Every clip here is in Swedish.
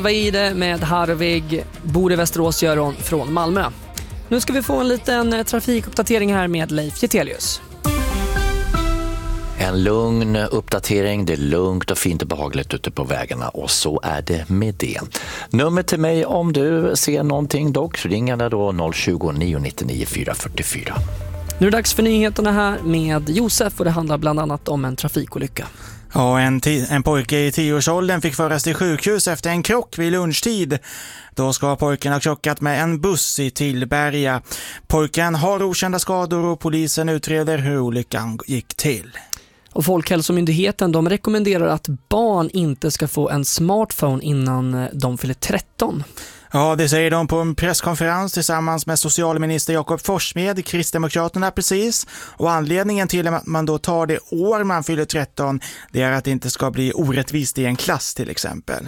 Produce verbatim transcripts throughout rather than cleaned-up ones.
Vad är det med Harvig, bor i Västerås, gör hon från Malmö. Nu ska vi få en liten trafikuppdatering här med Leif Getelius. En lugn uppdatering, det är lugnt och fint och behagligt ute på vägarna och så är det med det. Nummer till mig om du ser någonting dock, ringa då noll tjugo, nio nittionio, fyra fyrtiofyra. Nu är det dags för nyheterna här med Josef och det handlar bland annat om en trafikolycka. Ja, en, t- en pojke i tioårsåldern fick föras till sjukhus efter en krock vid lunchtid. Då ska pojken ha krockat med en buss i Tillberga. Pojken har okända skador och polisen utreder hur olyckan gick till. Och Folkhälsomyndigheten de rekommenderar att barn inte ska få en smartphone innan de fyller tretton. Ja, det säger de på en presskonferens tillsammans med socialminister Jakob Forssmed, Kristdemokraterna precis. Och anledningen till att man då tar det år man fyller tretton, det är att det inte ska bli orättvist i en klass till exempel.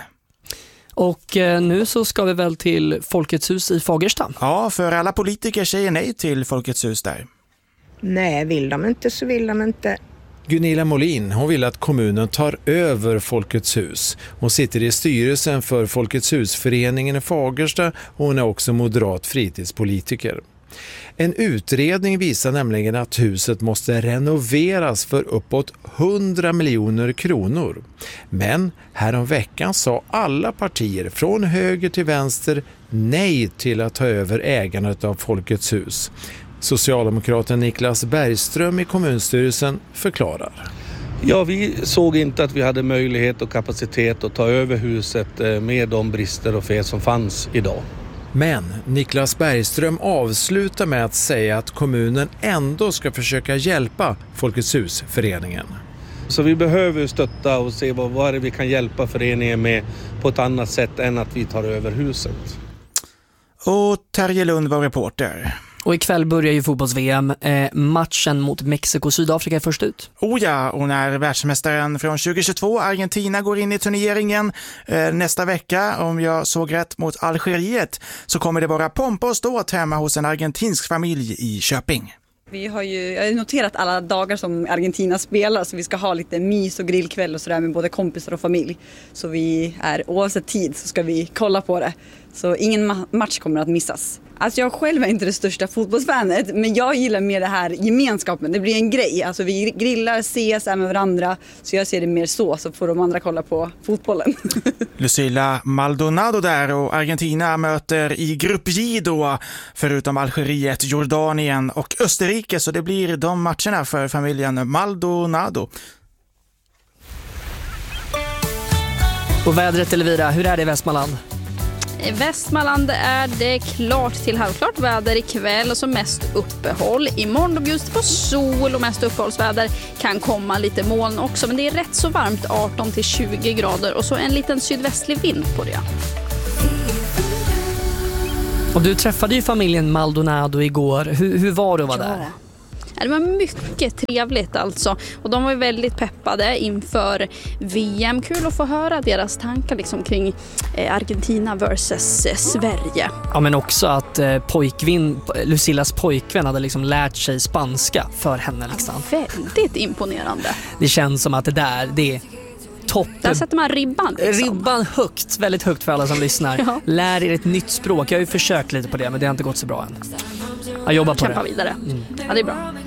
Och eh, nu så ska vi väl till Folkets hus i Fagersta. Ja, för alla politiker säger nej till Folkets hus där. Nej, vill de inte så vill de inte. Gunilla Molin, hon vill att kommunen tar över Folkets hus. Hon sitter i styrelsen för Folkets husföreningen i Fagersta och hon är också moderat fritidspolitiker. En utredning visar nämligen att huset måste renoveras för uppåt hundra miljoner kronor. Men häromveckan sa alla partier från höger till vänster nej till att ta över ägandet av Folkets hus. Socialdemokraten Niklas Bergström i kommunstyrelsen förklarar. Ja, vi såg inte att vi hade möjlighet och kapacitet att ta över huset med de brister och fel som fanns idag. Men Niklas Bergström avslutar med att säga att kommunen ändå ska försöka hjälpa Folkets husföreningen. Så vi behöver stötta och se vad, vad är det vi kan hjälpa föreningen med på ett annat sätt än att vi tar över huset. Och Terje Lund var reporter. Och ikväll börjar ju fotbolls-V M. Eh, matchen mot Mexiko och Sydafrika är först ut. Oh ja, och när världsmästaren från tjugohundratjugotvå Argentina går in i turneringen eh, nästa vecka, om jag såg rätt, mot Algeriet, så kommer det vara pompa och ståt hemma hos en argentinsk familj i Köping. Vi har ju jag har noterat alla dagar som Argentina spelar, så vi ska ha lite mys och grillkväll och sådär med både kompisar och familj. Så vi är, oavsett tid så ska vi kolla på det. Så ingen ma- match kommer att missas. Alltså jag själv är inte det största fotbollsfanet, men jag gillar mer det här gemenskapen. Det blir en grej. Alltså vi grillar, ses med varandra, så jag ser det mer så, så får de andra kolla på fotbollen. Lucila Maldonado där, och Argentina möter i grupp J då, förutom Algeriet, Jordanien och Österrike, så det blir de matcherna för familjen Maldonado. Och vädret, Elvira, hur är det i Västmanland? I Västmanland är det klart till halvklart väder ikväll och så mest uppehåll. Imorgon då bjuds det på sol och mest uppehållsväder, kan komma lite moln också, men det är rätt så varmt, arton till tjugo grader, och så en liten sydvästlig vind på det. Och du träffade ju familjen Maldonado igår. Hur, hur var det att vara Ja. där? Det var mycket trevligt alltså, och de var ju väldigt peppade inför V M. Kul att få höra deras tankar liksom kring eh, Argentina versus eh, Sverige. Ja, men också att eh, pojkvin, Lucillas pojkvän hade liksom lärt sig spanska för henne liksom. Väldigt imponerande. Det känns som att det där, det är topp. Där sätter man ribban liksom. Ribban högt, väldigt högt för alla som lyssnar. Ja. Lär er ett nytt språk. Jag har ju försökt lite på det, men det har inte gått så bra än. Jag jobbar på Kämpa det. vidare. Mm. Ja, det är bra.